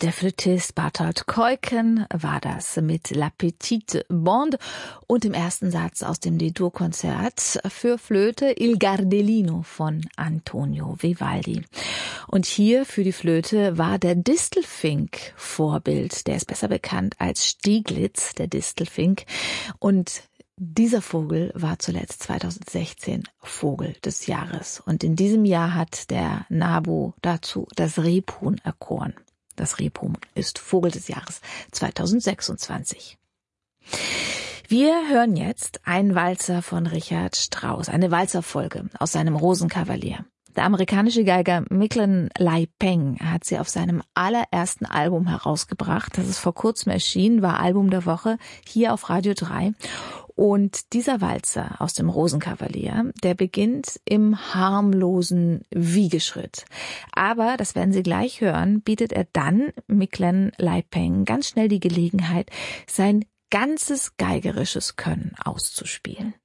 Der Flötist Barthold Keuken war das mit La Petite Bande und im ersten Satz aus dem D-Dur-Konzert für Flöte Il Gardellino von Antonio Vivaldi. Und hier für die Flöte war der Distelfink Vorbild. Der ist besser bekannt als Stieglitz, der Distelfink. Und dieser Vogel war zuletzt 2016 Vogel des Jahres. Und in diesem Jahr hat der NABU dazu das Rebhuhn erkoren. Das Rebhuhn ist Vogel des Jahres 2026. Wir hören jetzt einen Walzer von Richard Strauss, eine Walzerfolge aus seinem Rosenkavalier. Der amerikanische Geiger Micklin Lai Peng hat sie auf seinem allerersten Album herausgebracht. Das ist vor kurzem erschienen, war Album der Woche hier auf Radio 3. Und dieser Walzer aus dem Rosenkavalier, der beginnt im harmlosen Wiegeschritt. Aber, das werden Sie gleich hören, bietet er dann Micklin Lai Peng ganz schnell die Gelegenheit, sein ganzes geigerisches Können auszuspielen.